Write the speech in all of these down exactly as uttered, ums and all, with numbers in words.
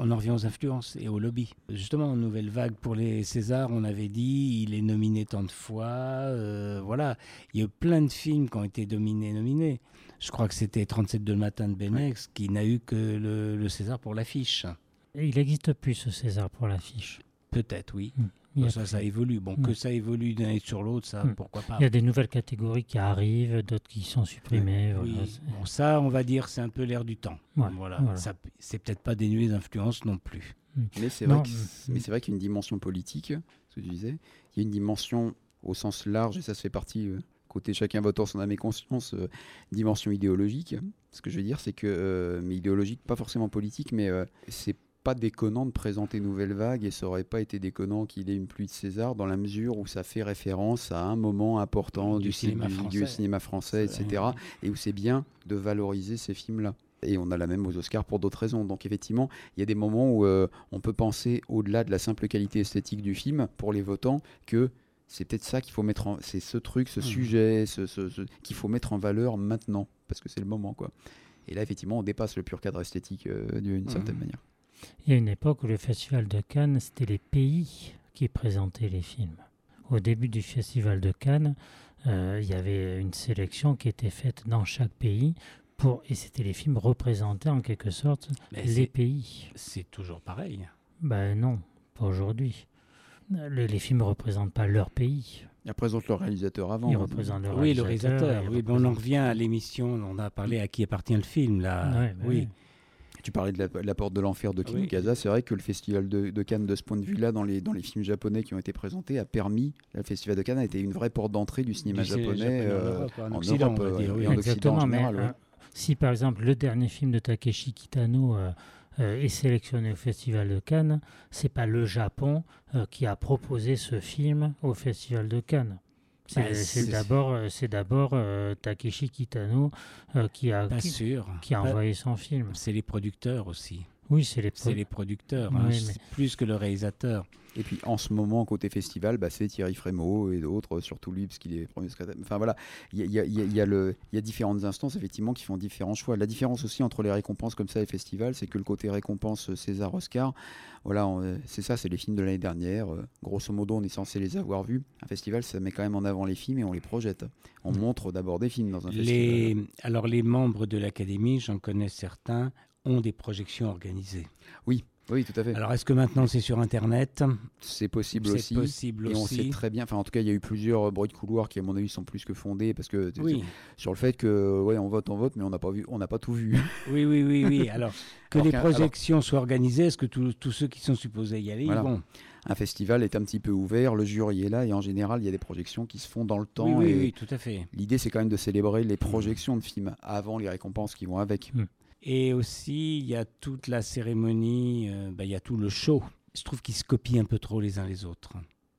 on en revient aux influences et au lobby. Justement, Nouvelle Vague pour les Césars, on avait dit, il est nominé tant de fois. Euh, voilà, il y a eu plein de films qui ont été dominés, nominés. Je crois que c'était trente-sept de le matin de Benex, ouais. qui n'a eu que le, le César pour l'affiche. Et il n'existe plus ce César pour l'affiche. Peut-être, oui. Mmh. Bon, ça, ça évolue. Bon, mmh. que ça évolue d'une année sur l'autre, ça, mmh. pourquoi pas. Il y a des nouvelles catégories qui arrivent, d'autres qui sont supprimées. Oui, voilà. Bon, ça, on va dire, c'est un peu l'air du temps. Ouais, voilà. voilà. Ça, c'est peut-être pas dénué d'influence non plus. Mmh. Mais c'est vrai, que, mais c'est vrai qu'il y a une dimension politique, ce que tu disais. Il y a une dimension au sens large, et ça se fait partie, euh, côté chacun votant son âme et conscience, euh, dimension idéologique. Ce que je veux dire, c'est que, euh, mais idéologique, pas forcément politique, mais euh, c'est pas déconnant de présenter Nouvelle Vague, et ça aurait pas été déconnant qu'il ait une pluie de César, dans la mesure où ça fait référence à un moment important du, du, cinéma, du, français. du cinéma français, et cetera, et où c'est bien de valoriser ces films-là. Et on a la même aux Oscars pour d'autres raisons. Donc effectivement, il y a des moments où euh, on peut penser, au-delà de la simple qualité esthétique du film, pour les votants, que c'est peut-être ça qu'il faut mettre en... C'est ce truc, ce mmh. sujet, ce, ce, ce, qu'il faut mettre en valeur maintenant, parce que c'est le moment, quoi. Et là, effectivement, on dépasse le pur cadre esthétique euh, d'une mmh. certaine manière. Il y a une époque où le Festival de Cannes, c'était les pays qui présentaient les films. Au début du Festival de Cannes, euh, il y avait une sélection qui était faite dans chaque pays, pour, et c'était les films représentés en quelque sorte Mais les pays. C'est toujours pareil. Ben non, pas aujourd'hui. Les, les films ne représentent pas leur pays. Ils représentent le réalisateur avant. Ils représentent le oui, réalisateur. le réalisateur. Oui, représente... on en revient à l'émission, on a parlé à qui appartient le film. Là. Ouais, ben oui. oui. Tu parlais de la, la Porte de l'Enfer de Kimikaze, oui. C'est vrai que le Festival de, de Cannes, de ce point de vue-là, dans les, dans les films japonais qui ont été présentés, a permis, le Festival de Cannes a été une vraie porte d'entrée du cinéma du japonais, japonais euh, en Europe, en, en Occident, Europe, on va dire, oui. et en Occident en général. Mais, ouais. euh, si par exemple le dernier film de Takeshi Kitano euh, euh, est sélectionné au Festival de Cannes, c'est pas le Japon euh, qui a proposé ce film au Festival de Cannes. C'est, bah, c'est, c'est d'abord, c'est d'abord euh, Takeshi Kitano euh, qui a, pas qui, sûr. qui a pas, envoyé son film. C'est les producteurs aussi. Oui, c'est les, pro- c'est les producteurs, oui, hein, mais... c'est plus que le réalisateur. Et puis en ce moment, côté festival, bah, c'est Thierry Frémaux et d'autres, surtout lui, parce qu'il est premier secrétaire. Enfin voilà, il y a, y, a, y, a, y, a le, y a différentes instances, effectivement, qui font différents choix. La différence aussi entre les récompenses comme ça et festivals, c'est que le côté récompense César, Oscar, voilà, on, c'est ça, c'est les films de l'année dernière. Euh, grosso modo, on est censé les avoir vus. Un festival, ça met quand même en avant les films et on les projette. On mmh. montre d'abord des films dans un les... festival. Alors les membres de l'Académie, j'en connais certains, ont des projections organisées. Oui, oui, tout à fait. Alors, est-ce que maintenant c'est sur Internet ? C'est possible c'est aussi. C'est possible et aussi. Et on sait très bien, enfin en tout cas, il y a eu plusieurs bruits de couloir qui, à mon avis, sont plus que fondés, parce que oui. sur le fait que, ouais, on vote, on vote, mais on n'a pas vu, on n'a pas tout vu. Oui, oui, oui, oui. Alors, que alors les projections alors... soient organisées, est-ce que tous, tous ceux qui sont supposés y aller, voilà. ils vont ? Un festival est un petit peu ouvert, le jury est là, et en général, il y a des projections qui se font dans le temps. Oui, oui, et oui, tout à fait. L'idée, c'est quand même de célébrer les projections de films avant les récompenses qui vont avec. Mmh. Et aussi, il y a toute la cérémonie, euh, bah, il y a tout le show. Je trouve qu'ils se copient un peu trop les uns les autres.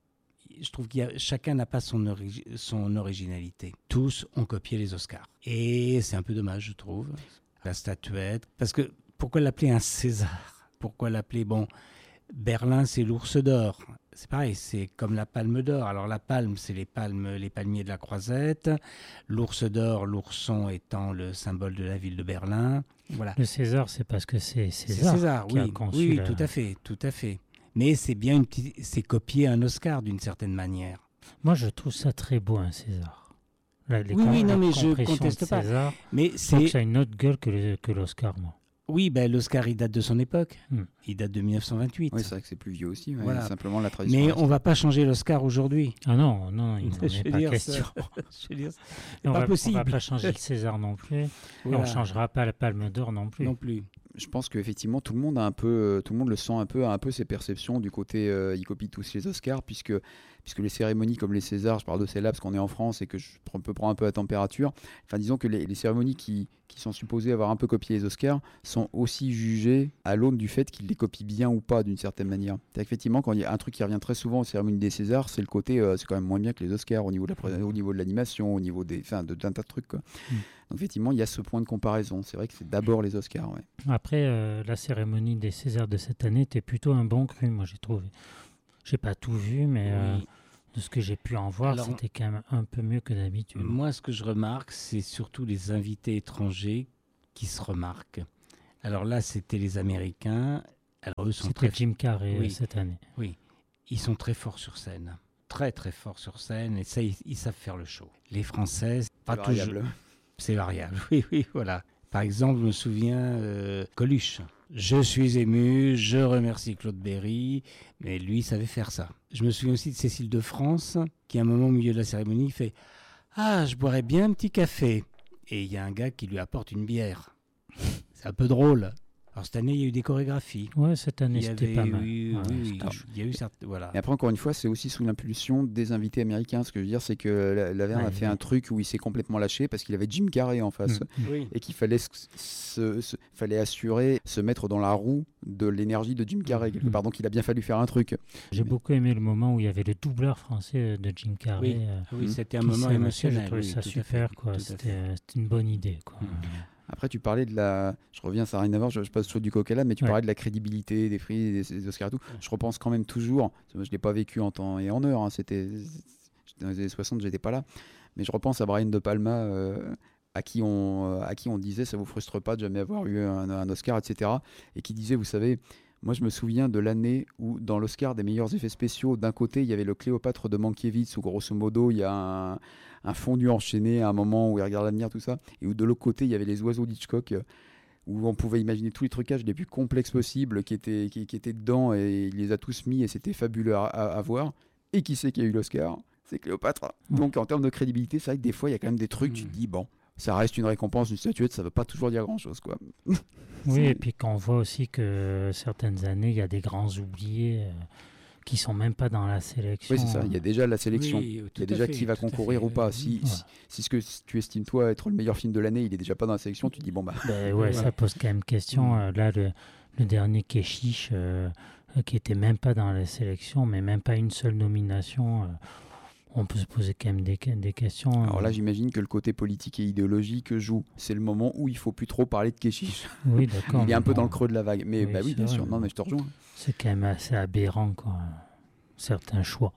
Je trouve qu'il y a, chacun n'a pas son, origi- son originalité. Tous ont copié les Oscars. Et c'est un peu dommage, je trouve. La statuette. Parce que, pourquoi l'appeler un César ? Pourquoi l'appeler, bon, Berlin, c'est l'ours d'or. C'est pareil, c'est comme la palme d'or. Alors la palme, c'est les palmes, les palmiers de la Croisette. L'ours d'or, l'ourson étant le symbole de la ville de Berlin. Voilà. Le César, c'est parce que c'est César, c'est César qui oui. a conçu oui, oui, la... tout à fait, tout à fait. Mais c'est bien une petite, c'est copier un Oscar d'une certaine manière. Moi, je trouve ça très beau, un César. La, les oui, com- oui, non, mais la je conteste pas. César, mais je c'est trouve que ça a une autre gueule que, le, que l'Oscar, moi. Oui, ben l'Oscar, il date de son époque. Hmm. Il date de dix-neuf cent vingt-huit. Oui, c'est vrai que c'est plus vieux aussi. Ouais, voilà. Simplement la tradition. Mais on ne va pas changer l'Oscar aujourd'hui. Ah non, non, il n'en est pas question. Je veux dire, c'est pas va, possible. On ne va pas changer le César non plus. Voilà. On ne changera pas la Palme d'Or non plus. Non plus. Je pense qu'effectivement, tout le monde a un peu, tout le monde le sent un peu, a un peu ses perceptions du côté, euh, il copie tous les Oscars, puisque, puisque les cérémonies comme les Césars, je parle de celles-là parce qu'on est en France et que je peux prendre un peu la température, enfin disons que les, les cérémonies qui, qui sont supposées avoir un peu copié les Oscars sont aussi jugées à l'aune du fait qu'ils les copient bien ou pas d'une certaine manière. C'est-à-dire qu'effectivement, quand il y a un truc qui revient très souvent aux cérémonies des Césars, c'est le côté, euh, c'est quand même moins bien que les Oscars au niveau de, la, au niveau de l'animation, au niveau des, enfin, de, d'un tas de trucs, quoi. Mm. Donc effectivement, il y a ce point de comparaison. C'est vrai que c'est d'abord les Oscars. Ouais. Après, euh, la cérémonie des Césars de cette année était plutôt un bon cru, moi j'ai trouvé. J'ai pas tout vu, mais oui. euh, de ce que j'ai pu en voir, alors, c'était quand même un peu mieux que d'habitude. Moi, ce que je remarque, c'est surtout les invités étrangers qui se remarquent. Alors là, c'était les Américains Alors eux sont C'était très... Jim Carrey Oui. cette année. Oui, ils sont très forts sur scène. Très très forts sur scène et ça, ils, ils savent faire le show. Les Françaises, pas C'est variable. toujours. C'est variable, oui, oui, voilà. Par exemple, je me souviens, euh, Coluche. Je suis ému, je remercie Claude Berry, mais lui, il savait faire ça. Je me souviens aussi de Cécile de France, qui à un moment au milieu de la cérémonie fait « Ah, je boirais bien un petit café ». Et il y a un gars qui lui apporte une bière. C'est un peu drôle. Alors cette année, il y a eu des chorégraphies. Ouais, cette année, Il y c'était avait, pas mal. oui, Ouais, oui, oui, c'était- il y a eu certes, voilà. Et après, encore une fois, c'est aussi sous l'impulsion des invités américains. Ce que je veux dire, c'est que la- Laverne Ouais, a fait oui. un truc où il s'est complètement lâché parce qu'il avait Jim Carrey en face. Mm. Oui. Et qu'il fallait, se, se- se- fallait assurer, se mettre dans la roue de l'énergie de Jim Carrey, quelque Mm. part. Donc il a bien fallu faire un truc. J'ai Mais- beaucoup aimé le moment où il y avait le doubleur français de Jim Carrey. Oui. euh, Oui, Mm. c'était un qui moment s'est lancé. émotionnel. J'ai trouvé oui, ça tout à super, fait, quoi. tout à C'était fait. euh, c'était une bonne idée, quoi. Mm. Après, tu parlais de la. Je reviens, ça n'a rien à voir, je, je passe sur du coq à l'âne, mais tu Ouais. parlais de la crédibilité des prix, des, des Oscars et tout. Je repense quand même toujours, parce que moi, je ne l'ai pas vécu en temps et en heure, hein, c'était j'étais dans les années soixante, j'étais pas là, mais je repense à Brian De Palma, euh, à, qui on, euh, à qui on disait ça vous frustre pas de jamais avoir eu un, un Oscar, et cetera. Et qui disait, vous savez, moi je me souviens de l'année où dans l'Oscar des meilleurs effets spéciaux, d'un côté il y avait le Cléopâtre de Mankiewicz, où grosso modo il y a un, un fondu enchaîné à un moment où il regarde l'avenir, tout ça, et où de l'autre côté il y avait les oiseaux d'Hitchcock, euh, où on pouvait imaginer tous les trucages les plus complexes possibles qui étaient, qui, qui étaient dedans, et il les a tous mis et c'était fabuleux à, à- à voir. Et qui c'est qui a eu l'Oscar? C'est Cléopâtre. Mm. Donc en termes de crédibilité, c'est vrai que des fois il y a quand même des trucs, tu te dis bon, ça reste une récompense, une statuette, ça veut pas toujours dire grand chose, quoi. Oui, et puis quand on voit aussi que certaines années, il y a des grands oubliés euh, qui sont même pas dans la sélection. Oui, c'est ça. Il y a déjà la sélection. Oui, Il tout y a à déjà fait, qui va tout à concourir fait, ou pas. oui. Si, Ouais. si, si ce que tu estimes toi être le meilleur film de l'année, il est déjà pas dans la sélection, tu te dis bon bah. Ben ouais, Ouais. ça pose quand même question. Mm. Euh, là, le, le dernier Keshish, euh, euh, qui était même pas dans la sélection, mais même pas une seule nomination, euh, on peut se poser quand même des, des questions. Alors là, euh. j'imagine que le côté politique et idéologique joue. C'est le moment où il faut plus trop parler de Keshish. Oui, d'accord. Il est mais un peu bon, dans le creux de la vague. Mais oui, bah oui, c'est bien vrai, sûr. mais Non, bon. mais je te rejoins. C'est quand même assez aberrant, quoi. Certains choix.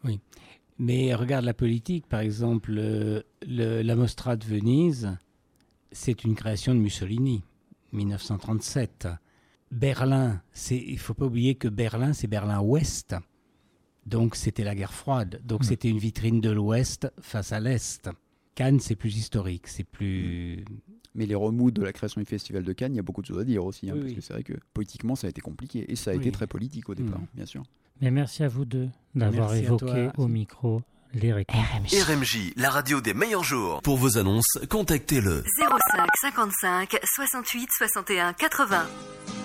Mais regarde la politique, par exemple, euh, le- la Mostra de Venise, c'est une création de Mussolini, dix-neuf cent trente-sept. Berlin, c'est, il ne faut pas oublier que Berlin, c'est Berlin-Ouest. Donc c'était la guerre froide. Donc Mm. c'était une vitrine de l'Ouest face à l'Est. Cannes, c'est plus historique, c'est plus... Mais les remous de la création du Festival de Cannes, il y a beaucoup de choses à dire aussi. hein, Oui, parce oui. que c'est vrai que politiquement, ça a été compliqué. Et ça a Oui. été très politique au départ, Mm. bien sûr. Mais merci à vous deux d'avoir Merci à évoqué toi. au micro les récompenses. R M J, la radio des meilleurs jours. Pour vos annonces, contactez le zéro cinq cinquante-cinq soixante-huit soixante et un quatre-vingts.